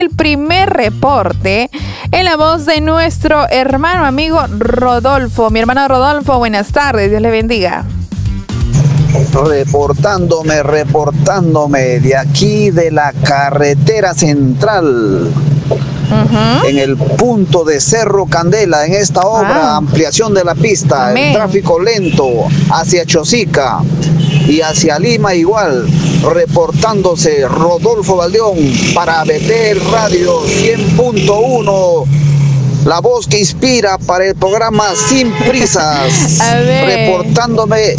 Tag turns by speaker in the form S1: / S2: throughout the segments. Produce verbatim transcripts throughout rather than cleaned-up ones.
S1: el primer reporte en la voz de nuestro hermano amigo Rodolfo. Mi hermano Rodolfo, buenas tardes, Dios le bendiga.
S2: Reportándome, reportándome de aquí de la carretera central. Uh-huh. En el punto de Cerro Candela, en esta obra, ah. ampliación de la pista, Amén. El tráfico lento hacia Chosica y hacia Lima igual, reportándose Rodolfo Valdeón para Betel Radio cien punto uno, la voz que inspira para el programa Sin Prisas, reportándome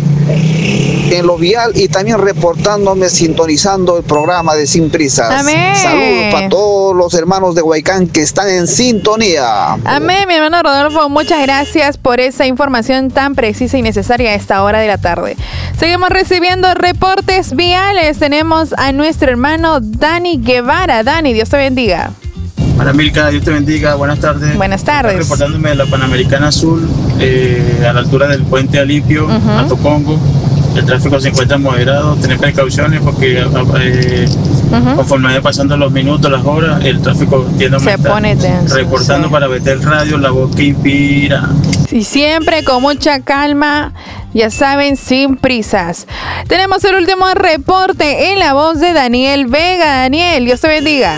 S2: en lo vial y también reportándome, sintonizando el programa de Sin Prisas.
S1: Amén.
S2: Saludos para todos los hermanos de Huaycán que están en sintonía.
S1: Amén, mi hermano Rodolfo, muchas gracias por esa información tan precisa y necesaria a esta hora de la tarde. Seguimos recibiendo reportes viales. Tenemos a nuestro hermano Dani Guevara. Dani, Dios te bendiga.
S3: Para Milka, Dios te bendiga, buenas tardes.
S1: Buenas tardes.
S3: Estoy reportándome de la Panamericana Azul, eh, a la altura del puente Alipio, uh-huh. a Tocongo. El tráfico se encuentra moderado, tener precauciones porque eh, uh-huh. conforme vayan pasando los minutos, las horas, el tráfico tiende a aumentar.
S1: Se pone tenso.
S3: Reportando sí. para Betel Radio, la voz que inspira.
S1: Y siempre con mucha calma, ya saben, sin prisas. Tenemos el último reporte en la voz de Daniel Vega. Daniel, Dios te bendiga.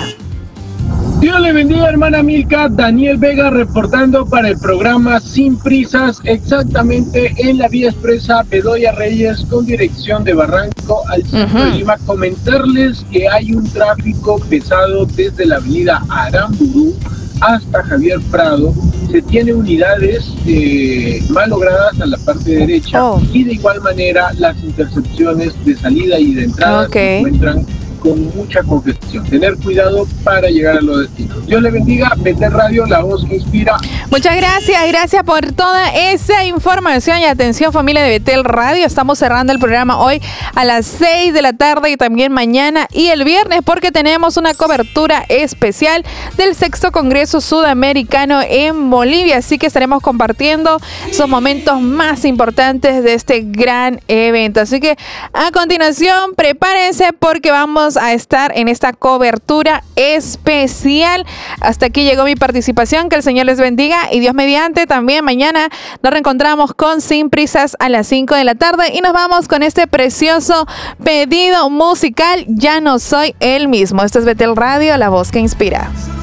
S4: Dios le bendiga, hermana Milka. Daniel Vega reportando para el programa Sin Prisas, exactamente en la vía expresa Bedoya Reyes con dirección de Barranco al centro uh-huh. de Lima. Comentarles que hay un tráfico pesado desde la avenida Aramburu hasta Javier Prado. Se tiene unidades eh, malogradas a la parte derecha oh. y de igual manera las intercepciones de salida y de entrada okay. se encuentran con mucha congestión. Tener cuidado para llegar a los destinos. Dios le bendiga. Betel Radio, la voz que inspira.
S1: Muchas gracias, gracias por toda esa información y atención, familia de Betel Radio. Estamos cerrando el programa hoy a las seis de la tarde y también mañana y el viernes porque tenemos una cobertura especial del sexto Congreso Sudamericano en Bolivia, así que estaremos compartiendo esos momentos más importantes de este gran evento. Así que a continuación prepárense porque vamos a estar en esta cobertura especial. Hasta aquí llegó mi participación, que el Señor les bendiga y Dios mediante también mañana nos reencontramos con Sin Prisas a las cinco de la tarde y nos vamos con este precioso pedido musical, Ya no soy el mismo. Esto es Betel Radio, la voz que inspira.